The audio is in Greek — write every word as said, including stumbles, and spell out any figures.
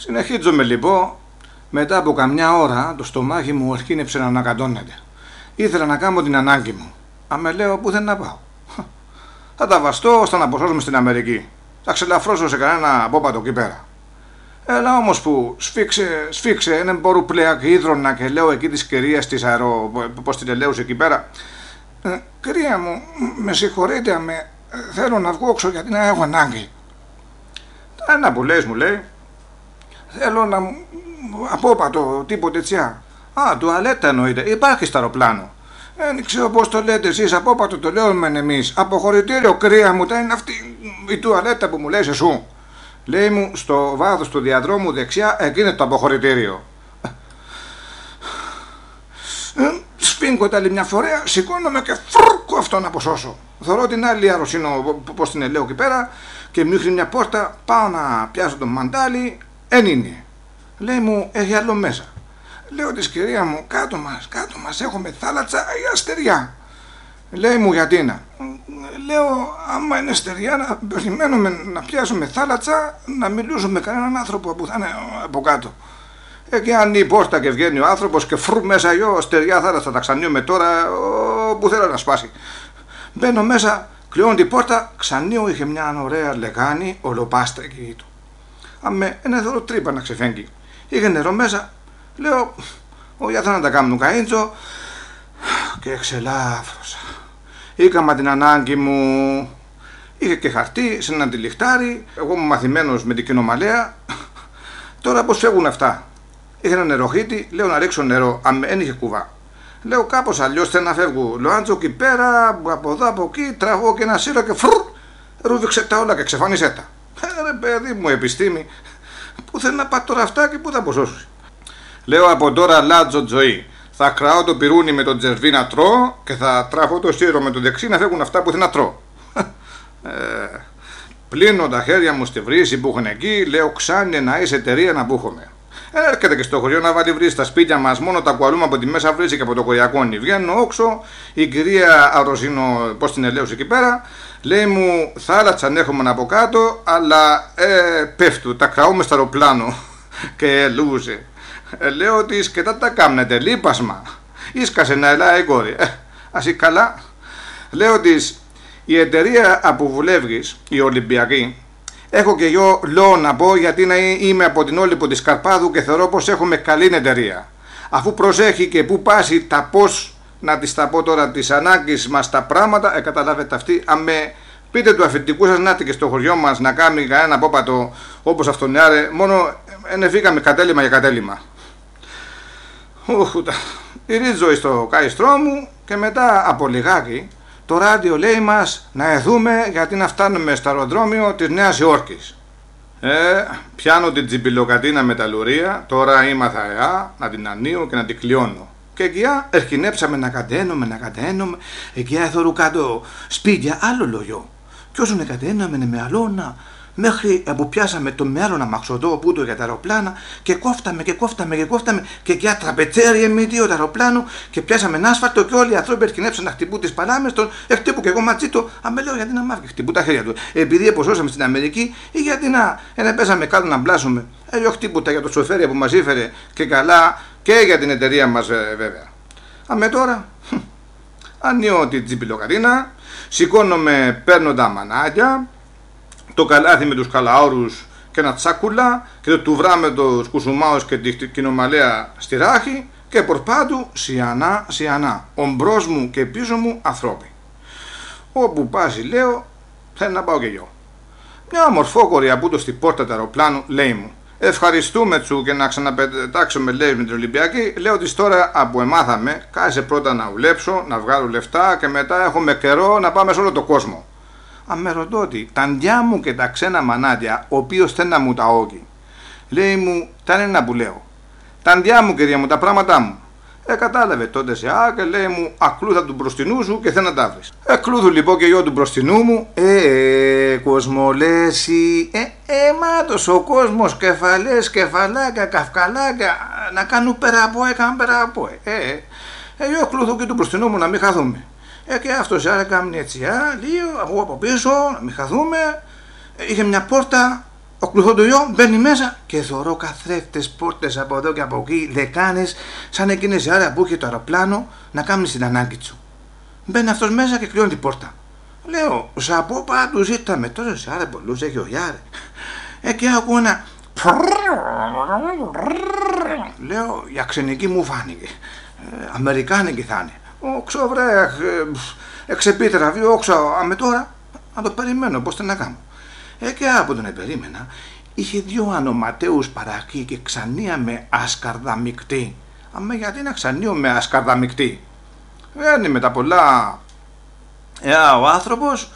Συνεχίζομαι λοιπόν. Μετά από καμιά ώρα το στομάχι μου αρχίνεψε να ανακατώνεται. Ήθελα να κάνω την ανάγκη μου. Αμε λέω πού δεν να πάω. Θα τα βαστώ ώστε να αποσώσουμε στην Αμερική. Θα ξελαφρώσω σε κανένα απόπατο εκεί πέρα. Έλα όμως που σφίξε, σφίξε, δεν μπορώ πλέον και ίδρωνα και λέω εκεί της κυρίας της αερο, πώς την ελέους εκεί πέρα. Ε, κυρία μου, με συγχωρείτε, με, θέλω να βγω έξω γιατί να έχω ανάγκη. Ένα που λες μου λέει, θέλω να μου, απόπατο, τίποτε τσιά. Α, τουαλέτα εννοείται, υπάρχει στο αεροπλάνο. Δεν ξέρω πώς το λέτε εσείς, απόπατο το λέμε εμείς. Αποχωρητήριο, κρύα μου, τα είναι αυτή η τουαλέτα που μου λες εσού. Λέει μου στο βάθος του διαδρόμου δεξιά, εκεί είναι το αποχωρητήριο. Σφίγγω τα άλλη μια φορά, σηκώνομαι και φρουκ αυτό να αποσώσω. Θωρώ την άλλη αρρωσίνο, πώς την ελέω εκεί πέρα, και μου ρίχνει μια πόρτα, πάω να πιάσω το μαντάλι, εν είναι. Λέει μου, έχει άλλο μέσα. Λέω της κυρία μου, κάτω μας, κάτω μας, έχουμε θάλασσα ή αστεριά. Λέει μου, γιατί να. Λέω, άμα είναι στεριά, να περιμένουμε να πιάσουμε θάλασσα, να μιλήσουμε με κανέναν άνθρωπο που θα είναι από κάτω. Εκεί ανοίγει η πόρτα και βγαίνει ο άνθρωπος και φρου μέσα γιο, στεριά θάλασσα, τα ξανιούμε τώρα, που θέλω να σπάσει. Μπαίνω μέσα, κλειώνω την πόρτα, ξανίω είχε μια ωραία λεγάνη, ολοπάστα εκεί του. Αμε, είναι εδώ τρύπα να ξεφέγγει. Είχε νερό μέσα, λέω, όχι θα να τα κάνουν καΐντζο, και εξελάφρωσα.Ήκαμα την ανάγκη μου. Είχε και χαρτί σε ένα τυλιχτάρι. Εγώ είμαι μαθημένος με την κοινομαλέα. Τώρα πώς φεύγουν αυτά. Είχε ένα νεροχύτη, λέω να ρίξω νερό. Αν δεν είχε κουβά. Λέω κάπως αλλιώς θέλω να φεύγω. Λοάντζο εκεί πέρα, από εδώ από εκεί, τραβώ και ένα σύρο και φρουρ. Ρούβηξε τα όλα και ξεφάνισε τα. Ε, ρε παιδί μου, επιστήμη. Πού θέλει να πάει τώρα αυτά και πού θα αποσώσει. Λέω από τώρα λάτζο τζοή. Θα κραώ το πυρούνι με το τζερβί να τρώω και θα τράφω το σύρο με το δεξί να φεύγουν αυτά που θέλω να τρώω. ε, πλύνω τα χέρια μου στη βρύση που έχουν εκεί, λέω ξάνε να είσαι εταιρεία να μπούχομαι. Ε, έρχεται και στο χωριό να βάλει βρύση στα σπίτια μας, μόνο τα κουαλούμε από τη μέσα βρύση και από το κοριακόνι. Βγαίνω όξω, η κυρία Αρρωσίνο, πώς την ελέω εκεί πέρα, λέει μου θάλασσα έχουμε από κάτω, αλλά ε, πέφτου, τα κραούμε στο αεροπλάνο και ελούσε. Ε, λέω της και τα τα κάμνετε, λείπασμα. Ίσκασε να ελάει η κόρη. Ε, ας είναι καλά. Λέω της, η εταιρεία που βουλεύγεις, η Ολυμπιακή, έχω και εγώ λόγο να πω γιατί να είμαι από την Όλυπο της Καρπάδου και θεωρώ πως έχουμε καλή εταιρεία. Αφού προσέχει και που πάσει τα πώς, να της τα πω τώρα, τις ανάγκες μας τα πράγματα, ε, καταλάβετε αυτή, αν με πείτε του αφεντικού σας να έρθει και στο χωριό μας να κάνει κανένα απόπατο όπως αυτόν άρε, μόνο ενεφήκαμε κατέλημα για κατέλημα. Ούχουτα. Ηρίζω στο καηστρό μου και μετά από λιγάκι το ράδιο λέει μας να εδούμε γιατί να φτάνουμε στο αεροδρόμιο της Νέας Υόρκης. Ε, πιάνω την τσιμπιλοκατίνα με τα λουρία, τώρα ήμαθα εά να την ανοίγω και να την κλειώνω. Και εκεί ερχινέψαμε να κατένουμε, να κατένουμε, εκεί έθωρου κάτω σπίτια άλλο λόγιο. Κι όσο να κατένουμε με αλώνα, μέχρι που πιάσαμε το μέλλον αμαξωτό που το για τα αεροπλάνα και κόφταμε και κόφταμε και κόφταμε και εκεί τραπετσέρι εμμύτιο το αεροπλάνο και πιάσαμε ένα άσφαλτο και όλοι οι άνθρωποι ερχινέψαν να χτυπούν τις παλάμες των, χτύπου και εγώ ματσί το, αμέ λέω γιατί να μάθει, χτυπούν τα χέρια του. Επειδή εποσώσαμε στην Αμερική ή γιατί να, να πέσαμε κάτω να μπλάσουμε. Εγώ χτύπουτα για το σοφέρια που μας ήφερε και καλά και για την εταιρεία μας βέβαια. Αμέ τώρα, ανοίγω την τσιπιλοκατίνα, σηκώνομαι, παίρνω τα μανάκια, το καλάθι με τους καλαόρους και ένα τσάκουλα και το τουβρά με τους κουσουμάους και την κοινομαλέα στη ράχη και πορπάτου σιανά σιανά, ομπρός μου και πίσω μου ανθρώποι. Όπου πάσει λέω, θέλω να πάω και εγώ. Μια μορφόκορη από το στην πόρτα του αεροπλάνου λέει μου, ευχαριστούμε τσου και να ξαναπετάξουμε λέει με την Ολυμπιακή, λέω της τώρα από εμάθαμε, κάτσε πρώτα να δουλέψω, να βγάλω λεφτά και μετά έχουμε καιρό να πάμε σε όλο το κόσμο. Αν με ρωτώ ότι τα ντιά μου και τα ξένα μανάτια, ο οποίος θέλει να μου τα όγει, λέει μου, τα είναι να που λέω. Τα ντιά μου κυρία μου, τα πράγματά μου. Ε, κατάλαβε τότε σε α και λέει μου, ακλούθα του μπροστινού σου και θέλει να τα βρεις. Εκλούθου λοιπόν και εγώ του μπροστινού μου, ε, ε, κοσμολέσι, ε, ε, μάτος ο κόσμος, κεφαλές, κεφαλάκια, καυκαλάκια, να κάνουν πέρα από, έκαναν πέρα από, ε, ε, ε, εγώ εκλούθω και του μπροστινού μου να μην χαθούμε. Ε, και αυτός άρα κάνει έτσι, α, λίγο, εγώ από πίσω, να μην χαθούμε. Ε, είχε μια πόρτα Οκλουθώ το γιο, μπαίνει μέσα και θωρώ καθρέφτες, πόρτες από εδώ και από εκεί, δεκάνες, σαν εκείνες οι ώρα που είχε το αεροπλάνο να κάνει την ανάγκη του. Μπαίνει αυτός μέσα και κλειώνει την πόρτα. Λέω, σαπώ πάντως ήρθαμε τόσες άρε πολλούς έχει ο Γιάρε. Ε, και ακούω ένα... Λέω, για ξενική μου φάνηκε. Ε, Αμερικάνικη θα είναι. Όξω βρε, εξεπίτερα, δύο όξω, άμε τώρα, να το περιμένω, πώς να κάνω. Ε, και από τον περίμενα, είχε δύο ανοματέους παρακεί και ξανία με ασκαρδαμικτή. Αμέ γιατί να ξανίω με ασκαρδαμικτή. Βγαίνει με τα πολλά. Ε, ο άνθρωπος